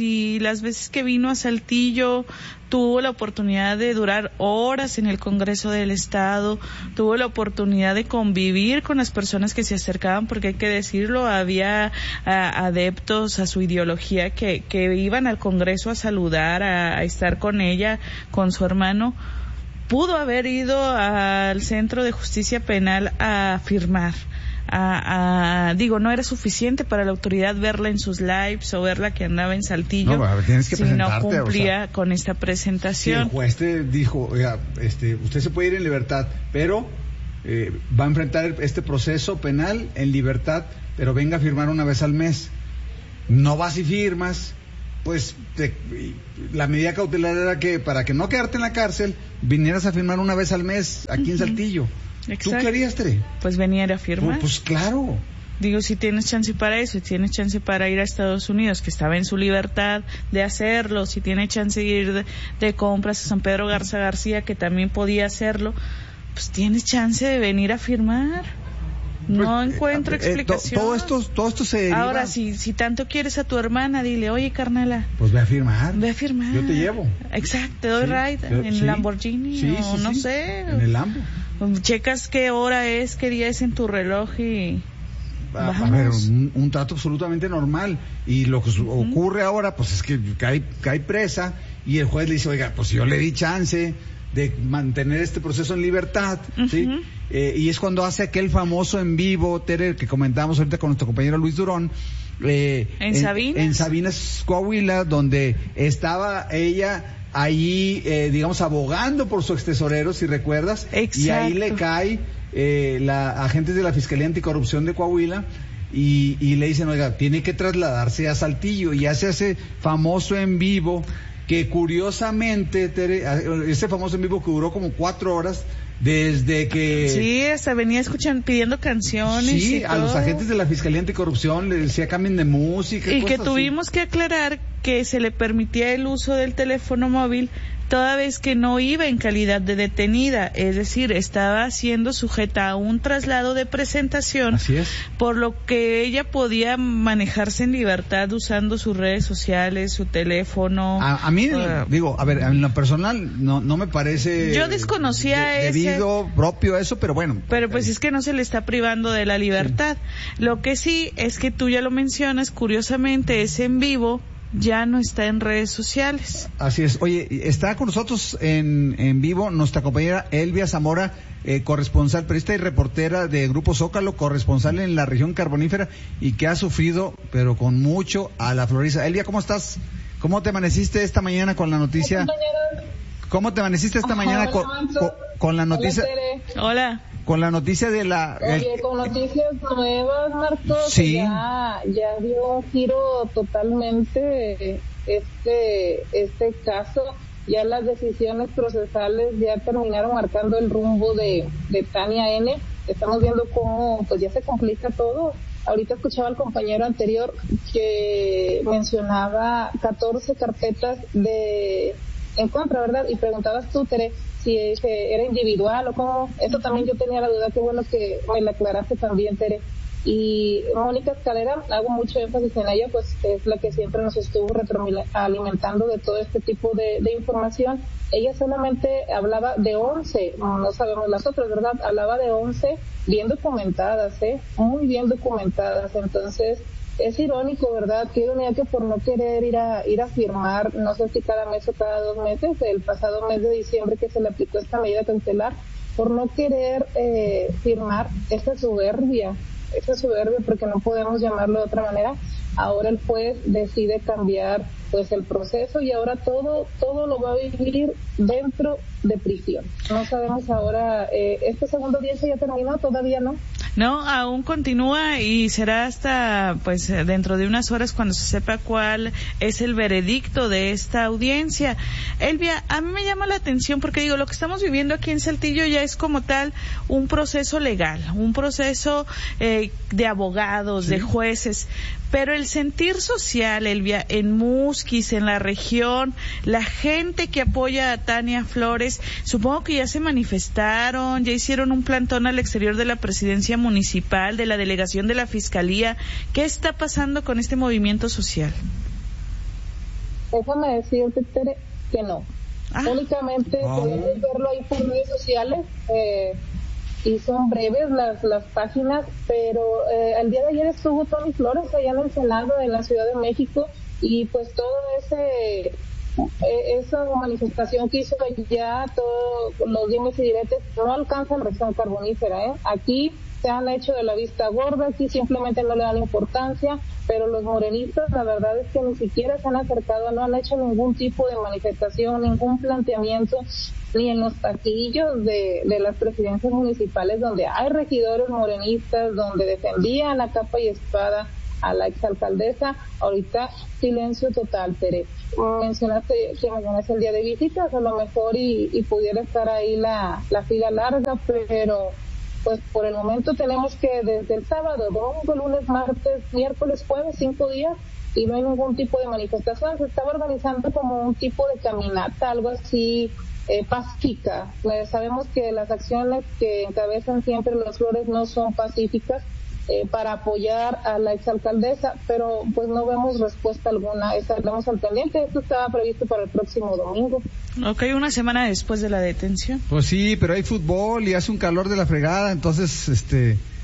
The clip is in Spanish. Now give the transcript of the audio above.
y las veces que vino a Saltillo tuvo la oportunidad de durar horas en el Congreso del Estado, tuvo la oportunidad de convivir con las personas que se acercaban, porque hay que decirlo, había adeptos a su ideología que iban al Congreso a saludar, a estar con ella, con su hermano. Pudo haber ido al Centro de Justicia Penal a firmar. No era suficiente para la autoridad verla en sus lives o verla que andaba en Saltillo, tienes que si no cumplía con esta presentación. Si el juez te dijo, oiga, usted se puede ir en libertad, pero va a enfrentar este proceso penal en libertad, pero venga a firmar una vez al mes. No vas y firmas, pues la medida cautelar era que para que no quedarte en la cárcel, vinieras a firmar una vez al mes aquí en Saltillo. Exacto. ¿Tú querías, Tere? Pues venir a firmar. Pues claro. Digo, si tienes chance para eso, si tienes chance para ir a Estados Unidos, que estaba en su libertad de hacerlo, si tiene chance de ir de compras a San Pedro Garza García, que también podía hacerlo, pues tienes chance de venir a firmar. No encuentro explicación. Todo esto se deriva. Ahora, si tanto quieres a tu hermana, dile, oye, carnala, pues ve a firmar. Yo te llevo. Exacto, te doy ride en Lamborghini no sé. En el Lambo. Checas qué hora es, qué día es en tu reloj y... A ver, un trato absolutamente normal. Y lo que ocurre ahora, pues es que cae presa y el juez le dice, oiga, pues yo le di chance de mantener este proceso en libertad, ¿sí? Y es cuando hace aquel famoso en vivo, Tere, que comentábamos ahorita con nuestro compañero Luis Durón, en Sabinas, Coahuila, donde estaba ella allí, abogando por su extesorero, si recuerdas. Exacto. Y ahí le cae agentes de la Fiscalía Anticorrupción de Coahuila y le dicen, oiga, tiene que trasladarse a Saltillo, y hace ese famoso en vivo que curiosamente, Tere, ese famoso en vivo que duró como 4 horas, desde que... Sí, hasta venía pidiendo canciones. Sí, y a los agentes de la Fiscalía Anticorrupción les decía cambien de música. Y que tuvimos que aclarar que se le permitía el uso del teléfono móvil toda vez que no iba en calidad de detenida, es decir, estaba siendo sujeta a un traslado de presentación. Así es. Por lo que ella podía manejarse en libertad usando sus redes sociales, su teléfono. A mí, en lo personal, no me parece... Yo desconocía debido propio eso, pero bueno. Pero pues es que no se le está privando de la libertad. Sí. Lo que sí es que tú ya lo mencionas, curiosamente, ese en vivo ya no está en redes sociales. Así es. Oye, está con nosotros en vivo nuestra compañera Elvia Zamora, corresponsal, periodista y reportera de Grupo Zócalo, corresponsal en la región carbonífera y que ha sufrido, pero con mucho, a la floriza. Elvia, ¿cómo estás? ¿Cómo te amaneciste esta mañana con la noticia? ¿Cómo te amaneciste esta mañana con la noticia? Hola. Con la noticia de la... Oye, con noticias nuevas, Marcos. Sí. Ya dio un giro totalmente este caso. Ya las decisiones procesales ya terminaron marcando el rumbo de Tania N. Estamos viendo cómo pues ya se complica todo. Ahorita escuchaba al compañero anterior que mencionaba 14 carpetas en contra, ¿verdad? Y preguntabas tú, Tere, si era individual o cómo. Eso también yo tenía la duda, qué bueno que me la aclaraste también, Tere. Y Mónica Escalera, hago mucho énfasis en ella, pues es la que siempre nos estuvo retroalimentando de todo este tipo de información. Ella solamente hablaba de 11, no sabemos las otras, ¿verdad? Hablaba de 11 bien documentadas, muy bien documentadas. Entonces, es irónico, ¿verdad? Que ironía que por no querer ir a firmar, no sé si cada mes o cada 2 meses, el pasado mes de diciembre que se le aplicó esta medida cautelar, por no querer firmar esa soberbia, porque no podemos llamarlo de otra manera. Ahora el juez decide cambiar pues el proceso y ahora todo lo va a vivir dentro de prisión. No sabemos ahora, este segundo audiencia ya terminó, todavía no. No, aún continúa y será hasta pues dentro de unas horas cuando se sepa cuál es el veredicto de esta audiencia. Elvia, a mí me llama la atención porque digo, lo que estamos viviendo aquí en Saltillo ya es como tal un proceso legal, un proceso de abogados, sí, de jueces, pero el sentir social, Elvia, en Musquis, en la región, la gente que apoya a Tania Flores, supongo que ya se manifestaron, ya hicieron un plantón al exterior de la presidencia municipal, de la delegación de la Fiscalía. ¿Qué está pasando con este movimiento social? déjame decirte, Tere, que no. Únicamente podemos verlo ahí por redes sociales, y son breves las páginas, pero el día de ayer estuvo Tony Flores allá en el Senado de la Ciudad de México, y pues todo esa manifestación que hizo allá, todos los dimes y diretes, no alcanza la región carbonífera, Aquí se han hecho de la vista gorda, aquí simplemente no le dan importancia, pero los morenistas la verdad es que ni siquiera se han acercado, no han hecho ningún tipo de manifestación, ningún planteamiento, ni en los taquillos de las presidencias municipales donde hay regidores morenistas, donde defendían a capa y espada a la exalcaldesa. Ahorita silencio total, Tere. Mencionaste que mañana es el día de visitas, a lo mejor y pudiera estar ahí la fila larga, pero pues por el momento tenemos que desde el sábado, domingo, lunes, martes, miércoles, jueves, 5 días, y no hay ningún tipo de manifestación. Se estaba organizando como un tipo de caminata, algo así pacífica. Sabemos que las acciones que encabezan siempre los Flores no son pacíficas, para apoyar a la exalcaldesa, pero pues no vemos respuesta alguna. Estaremos al pendiente. Esto estaba previsto para el próximo domingo. Ok, una semana después de la detención. Pues sí, pero hay fútbol y hace un calor de la fregada, entonces